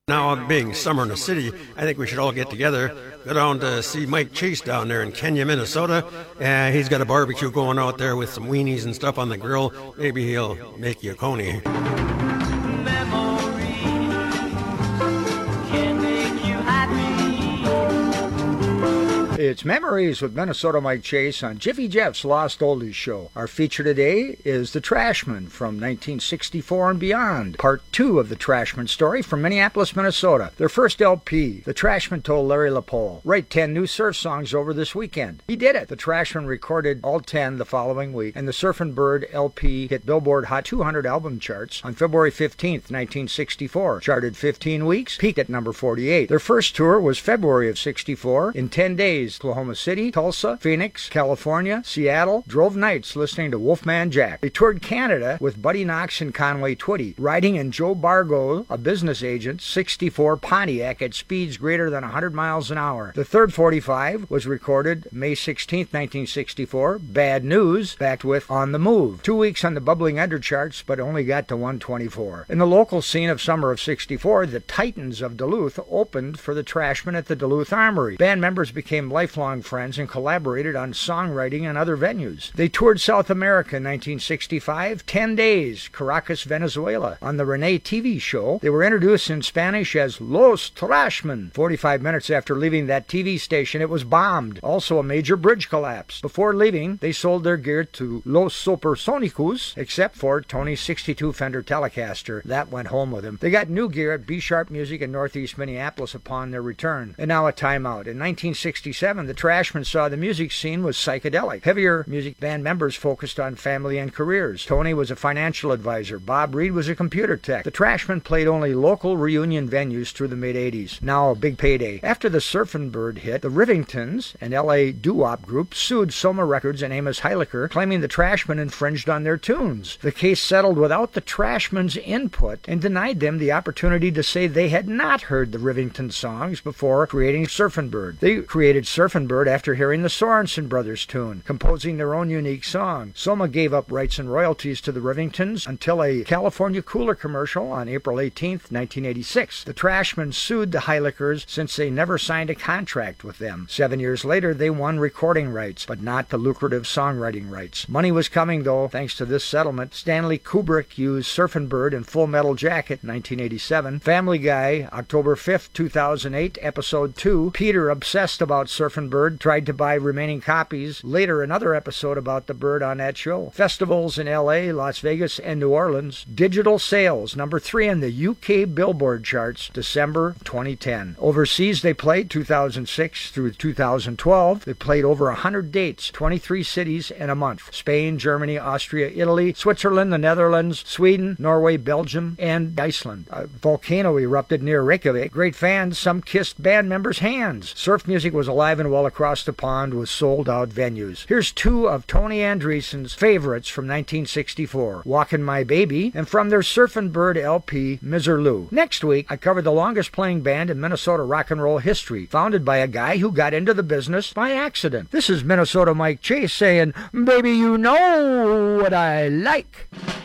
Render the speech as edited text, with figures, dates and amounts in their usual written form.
Now, being summer in the city, I think we should all get together, go down to see Mike Chase down there in Kenya, Minnesota. He's got a barbecue going out there with some weenies and stuff on the grill. Maybe he'll make you a coney. It's Memories with Minnesota Mike Chase on Jiffy Jeff's Lost Oldies Show. Our feature today is The Trashmen from 1964 and beyond. Part 2 of the Trashmen story from Minneapolis, Minnesota. Their first LP. The Trashmen told Larry LaPole, write 10 new surf songs over this weekend. He did it. The Trashmen recorded all 10 the following week, and the Surfin' Bird LP hit Billboard Hot 200 album charts on February 15th, 1964. Charted 15 weeks, peaked at number 48. Their first tour was February of 64. In 10 days, Oklahoma City, Tulsa, Phoenix, California, Seattle, drove nights listening to Wolfman Jack. They toured Canada with Buddy Knox and Conway Twitty, riding in Joe Bargo, a business agent, 64 Pontiac at speeds greater than 100 miles an hour. The third 45 was recorded May 16, 1964, Bad News, backed with On the Move. 2 weeks on the bubbling under charts, but only got to 124. In the local scene of summer of 64, the Titans of Duluth opened for the Trashmen at the Duluth Armory. Band members became lifelong friends and collaborated on songwriting and other venues. They toured South America in 1965, 10 days, Caracas, Venezuela. On the Renee TV show, they were introduced in Spanish as Los Trashmen. 45 minutes after leaving that TV station, it was bombed. Also a major bridge collapse. Before leaving, they sold their gear to Los Supersonicos, except for Tony's 62 Fender Telecaster. That went home with him. They got new gear at B Sharp Music in Northeast Minneapolis upon their return. And now a timeout. In 1967, the Trashmen saw the music scene was psychedelic. Heavier music band members focused on family and careers. Tony was a financial advisor. Bob Reed was a computer tech. The Trashmen played only local reunion venues through the mid-'80s. Now a big payday. After the Surfin' Bird hit, the Rivingtons, an L.A. doo-wop group, sued Soma Records and Amos Heiliger, claiming the Trashmen infringed on their tunes. The case settled without the Trashmen's input and denied them the opportunity to say they had not heard the Rivington songs before creating Surfin' Bird. They created Surfin' Bird after hearing the Sorensen Brothers tune, composing their own unique song. Soma gave up rights and royalties to the Rivingtons until a California Cooler commercial on April 18, 1986. The Trashmen sued the Heiligers since they never signed a contract with them. 7 years later, they won recording rights, but not the lucrative songwriting rights. Money was coming, though, thanks to this settlement. Stanley Kubrick used Surfin' Bird in Full Metal Jacket, 1987. Family Guy, October 5, 2008, Episode 2. Peter, obsessed about Surfin' Bird, tried to buy remaining copies. Later, another episode about the bird on that show. Festivals in L.A., Las Vegas, and New Orleans. Digital sales, number 3 in the UK Billboard charts, December 2010. Overseas, they played 2006 through 2012. They played over 100 dates, 23 cities, and a month. Spain, Germany, Austria, Italy, Switzerland, the Netherlands, Sweden, Norway, Belgium, and Iceland. A volcano erupted near Reykjavik. Great fans, some kissed band members' hands. Surf music was alive and well across the pond with sold-out venues. Here's 2 of Tony Andreessen's favorites from 1964, Walkin' My Baby, and from their Surfin' Bird LP, Miserlou. Next week, I cover the longest-playing band in Minnesota rock and roll history, founded by a guy who got into the business by accident. This is Minnesota Mike Chase saying, baby, you know what I like.